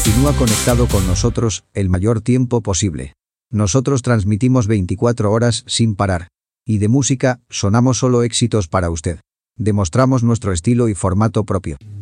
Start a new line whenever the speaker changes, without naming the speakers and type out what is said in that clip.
Continúa conectado con nosotros el mayor tiempo posible. Nosotros transmitimos 24 horas sin parar. Y de música, sonamos solo éxitos para usted. Demostramos nuestro estilo y formato propio.